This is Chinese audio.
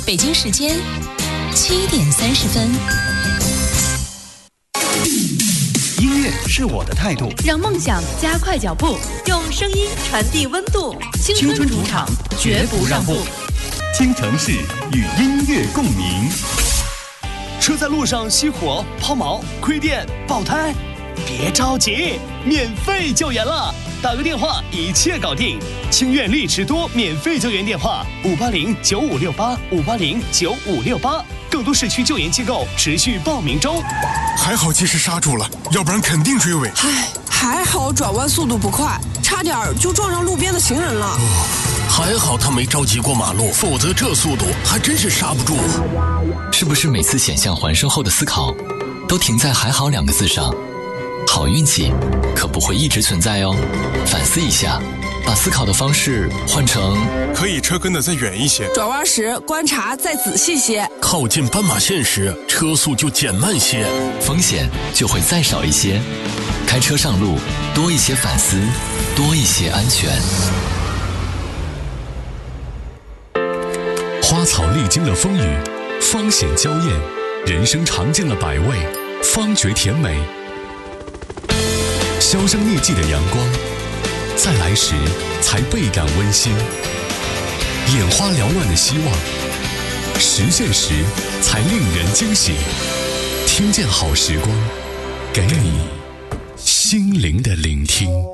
北京时间7:30。 音乐是我的态度， 让梦想加快脚步，用声音传递温度。青春主场，绝不让步。 京城市与音乐共鸣。车在路上熄火、抛锚、亏电、爆胎，别着急，免费救援了，打个电话一切搞定。清苑丽驰多免费救援电话5809568，5809568，更多市区救援机构持续报名中。 还好及时刹住了，要不然肯定追尾。 还好转弯速度不快，差点就撞上路边的行人了。 还好他没着急过马路，否则这速度还真是刹不住。 是不是每次险象环生后的思考都停在还好2个字上？好运气可不会一直存在哦，反思一下，把思考的方式换成可以车跟得再远一些， 转弯时观察再仔细些， 靠近斑马线时车速就减慢些， 风险就会再少一些。开车上路多一些反思，多一些安全。 花草历经了风雨，芳显娇艳；人生尝尽了百味，方觉甜美。销声匿迹的阳光，在来时才倍感温馨；眼花缭乱的希望，实现时才令人惊喜。听见好时光，给你心灵的聆听。